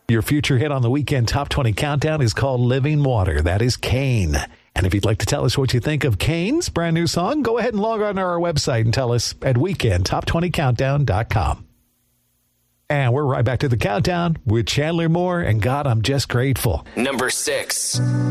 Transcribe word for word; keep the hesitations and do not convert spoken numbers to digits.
Your future hit on the Weekend Top twenty Countdown is called Living Water. That is Kane. And if you'd like to tell us what you think of Kane's brand new song, go ahead and log on to our website and tell us at weekend top twenty countdown dot com. And we're right back to the countdown with Chandler Moore and God, I'm Just Grateful. Number six.